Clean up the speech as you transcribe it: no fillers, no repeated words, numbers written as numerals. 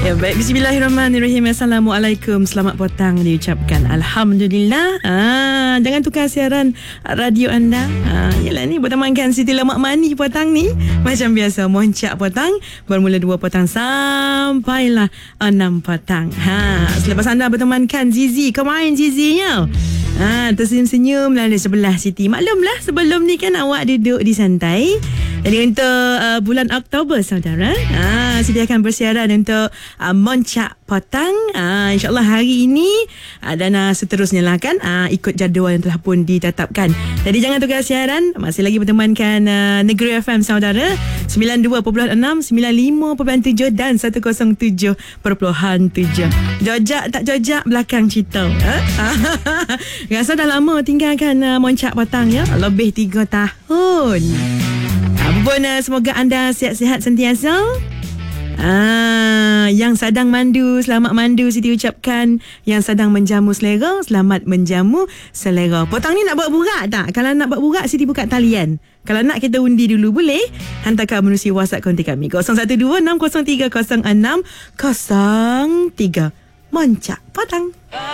Ya, baik. Bismillahirrahmanirrahim. Assalamualaikum. Selamat petang diucapkan. Alhamdulillah. Jangan tukar siaran radio anda. Yalah ni bertemankan Siti Lemak Mani petang ni. Macam biasa, moncak petang. Bermula 2 petang sampailah 6 petang. Selepas anda bertemankan Zizi. Kemain Zizinya. Tersenyum-senyum lah di sebelah Siti. Maklumlah sebelum ni kan awak duduk di santai. Jadi untuk bulan Oktober saudara, Siti akan bersiaran untuk moncak petang. InsyaAllah hari ini dan seterusnya lah kan, ikut jadual yang telah pun ditetapkan. Jadi jangan tukar siaran. Masih lagi bertemankan Negeri FM saudara 92.6, 95.7 dan 107.7. Jojak tak jojak belakang cerita. Rasa dah lama tinggalkan moncak petang ya. Lebih 3 tahun. Pun semoga anda sihat-sihat sentiasa. Yang sedang mandu, selamat mandu Siti ucapkan. Yang sedang menjamu selera, selamat menjamu selera. Petang ni nak buat burak tak? Kalau nak buat burak, Siti buka talian. Kalau nak kita undi dulu boleh. Hantarkan menerusi WhatsApp konti kami 012 603 0603. Moncak petang.